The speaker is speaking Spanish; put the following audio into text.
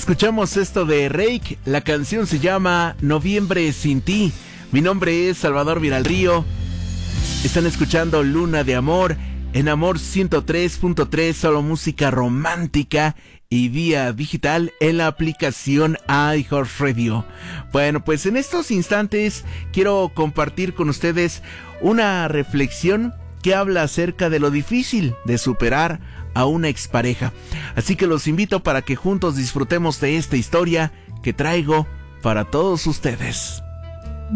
Escuchamos esto de Reik, la canción se llama Noviembre sin ti. Mi nombre es Salvador Villarrío. Están escuchando Luna de Amor en Amor 103.3, solo música romántica y vía digital en la aplicación iHeartRadio. Bueno, pues en estos instantes quiero compartir con ustedes una reflexión que habla acerca de lo difícil de superar a una expareja. Así que los invito para que juntos disfrutemos de esta historia que traigo para todos ustedes.